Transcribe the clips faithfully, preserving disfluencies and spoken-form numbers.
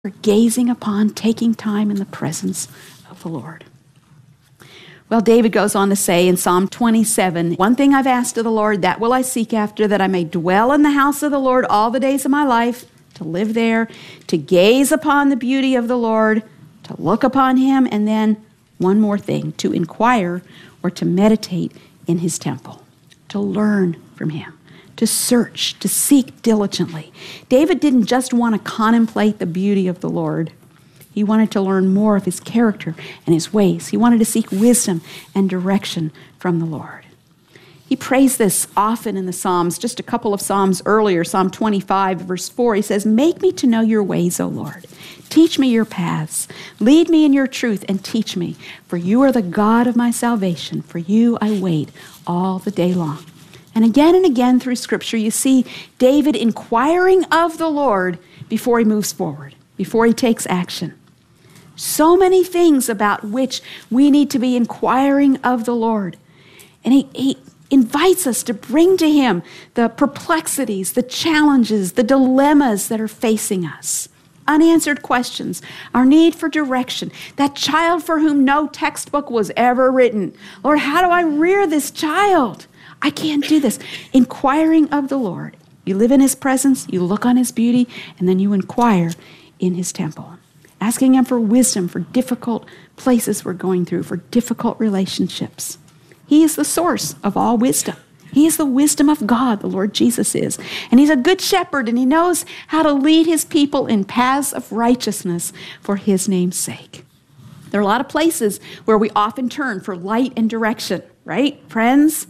gazing upon, taking time in the presence of the Lord. Well, David goes on to say in Psalm twenty-seven, one thing I've asked of the Lord, that will I seek after, that I may dwell in the house of the Lord all the days of my life, to live there, to gaze upon the beauty of the Lord, to look upon him, and then one more thing, to inquire or to meditate in his temple, to learn from him, to search, to seek diligently. David didn't just want to contemplate the beauty of the Lord. He wanted to learn more of his character and his ways. He wanted to seek wisdom and direction from the Lord. He prays this often in the Psalms. Just a couple of Psalms earlier, Psalm twenty-five, verse four, he says, "Make me to know your ways, O Lord. Teach me your paths. Lead me in your truth and teach me. For you are the God of my salvation. For you I wait all the day long." And again and again through Scripture, you see David inquiring of the Lord before he moves forward, before he takes action. So many things about which we need to be inquiring of the Lord. And he, he invites us to bring to him the perplexities, the challenges, the dilemmas that are facing us. Unanswered questions, our need for direction, that child for whom no textbook was ever written. Lord, how do I rear this child? I can't do this. Inquiring of the Lord. You live in his presence, you look on his beauty, and then you inquire in his temple. Asking him for wisdom for difficult places we're going through, for difficult relationships. He is the source of all wisdom. He is the wisdom of God, the Lord Jesus is. And he's a good shepherd, and he knows how to lead his people in paths of righteousness for his name's sake. There are a lot of places where we often turn for light and direction, right, friends?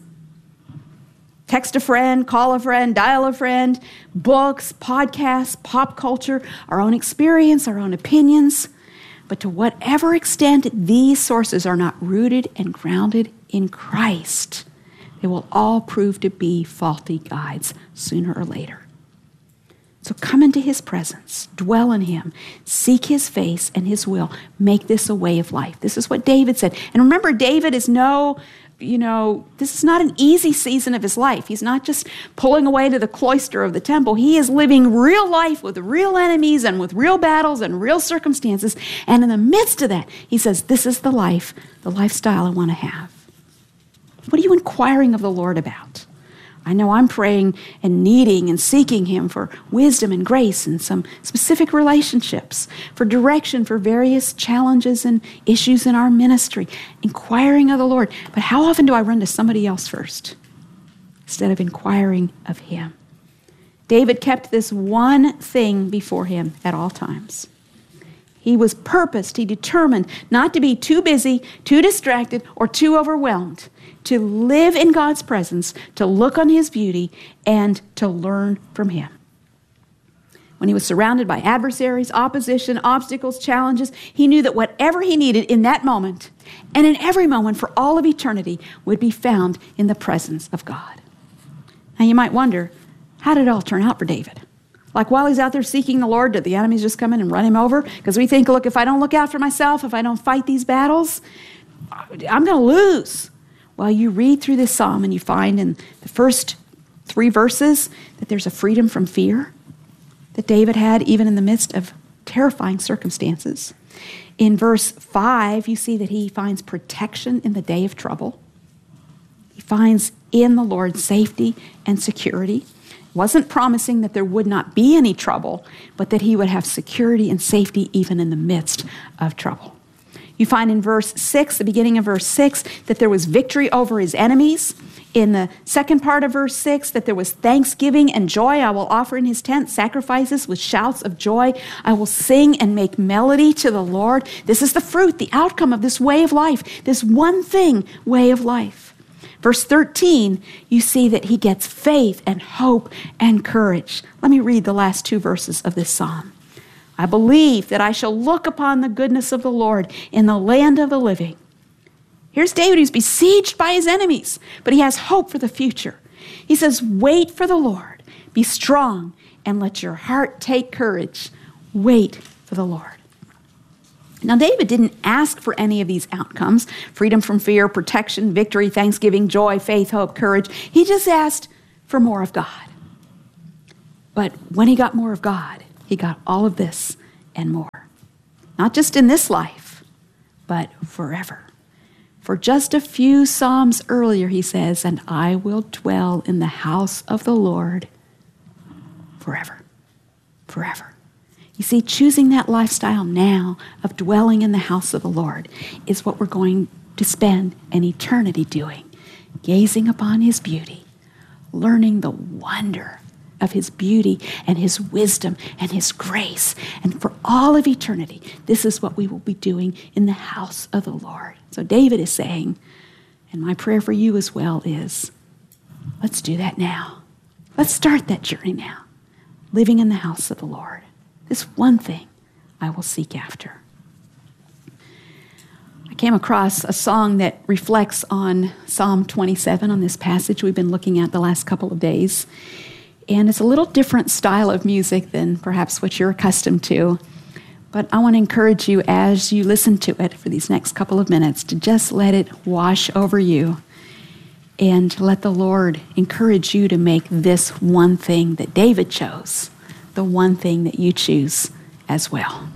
Text a friend, call a friend, dial a friend, books, podcasts, pop culture, our own experience, our own opinions. But to whatever extent these sources are not rooted and grounded in Christ, they will all prove to be faulty guides sooner or later. So come into his presence, dwell in him, seek his face and his will, make this a way of life. This is what David said. And remember, David is no... You know, this is not an easy season of his life. He's not just pulling away to the cloister of the temple. He is living real life with real enemies and with real battles and real circumstances. And in the midst of that, he says, this is the life, the lifestyle I want to have. What are you inquiring of the Lord about? I know I'm praying and needing and seeking him for wisdom and grace in some specific relationships, for direction for various challenges and issues in our ministry, inquiring of the Lord. But how often do I run to somebody else first instead of inquiring of him? David kept this one thing before him at all times. He was purposed, he determined not to be too busy, too distracted, or too overwhelmed, to live in God's presence, to look on his beauty, and to learn from him. When he was surrounded by adversaries, opposition, obstacles, challenges, he knew that whatever he needed in that moment, and in every moment for all of eternity, would be found in the presence of God. Now you might wonder, how did it all turn out for David? Like while he's out there seeking the Lord, did the enemies just come in and run him over? Because we think, look, if I don't look out for myself, if I don't fight these battles, I'm going to lose. Well, you read through this psalm and you find in the first three verses that there's a freedom from fear that David had even in the midst of terrifying circumstances. In verse five, you see that he finds protection in the day of trouble. He finds in the Lord safety and security. Wasn't promising that there would not be any trouble, but that he would have security and safety even in the midst of trouble. You find in verse six, the beginning of verse six, that there was victory over his enemies. In the second part of verse six, that there was thanksgiving and joy. I will offer in his tent sacrifices with shouts of joy. I will sing and make melody to the Lord. This is the fruit, the outcome of this way of life, this one thing way of life. Verse thirteen, you see that he gets faith and hope and courage. Let me read the last two verses of this psalm. I believe that I shall look upon the goodness of the Lord in the land of the living. Here's David who's besieged by his enemies, but he has hope for the future. He says, wait for the Lord, be strong, and let your heart take courage. Wait for the Lord. Now, David didn't ask for any of these outcomes, freedom from fear, protection, victory, thanksgiving, joy, faith, hope, courage. He just asked for more of God. But when he got more of God, he got all of this and more. Not just in this life, but forever. For just a few Psalms earlier, he says, and I will dwell in the house of the Lord forever. Forever. You see, choosing that lifestyle now of dwelling in the house of the Lord is what we're going to spend an eternity doing, gazing upon his beauty, learning the wonder of his beauty and his wisdom and his grace. And for all of eternity, this is what we will be doing in the house of the Lord. So David is saying, and my prayer for you as well is, let's do that now. Let's start that journey now, living in the house of the Lord. This one thing I will seek after. I came across a song that reflects on Psalm twenty-seven, on this passage we've been looking at the last couple of days. And it's a little different style of music than perhaps what you're accustomed to. But I want to encourage you as you listen to it for these next couple of minutes to just let it wash over you and let the Lord encourage you to make this one thing that David chose, the one thing that you choose as well.